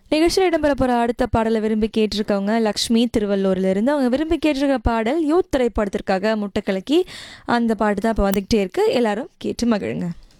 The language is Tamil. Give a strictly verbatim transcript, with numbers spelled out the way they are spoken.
நிகழ்ச்சியில் இடம்பெற போகிற அடுத்த பாடலை விரும்பி கேட்டிருக்கவங்க லக்ஷ்மி திருவள்ளூர்லேருந்து. அவங்க விரும்பி கேட்டிருக்க பாடல் யூத் திரைப்படத்திற்காக முட்டை கலக்கி அந்த பாட்டு தான் இப்போ வந்துக்கிட்டே இருக்குது. எல்லாரும் கேட்டு மகிழுங்க.